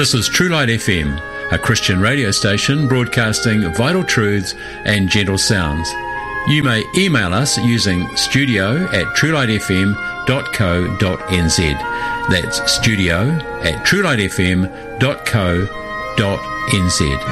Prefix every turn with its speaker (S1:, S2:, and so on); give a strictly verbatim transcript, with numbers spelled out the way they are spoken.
S1: This is True Light F M, a Christian radio station broadcasting vital truths and gentle sounds. You may email us using studio at truelightfm dot co dot n z. That's studio at truelightfm dot co dot n z.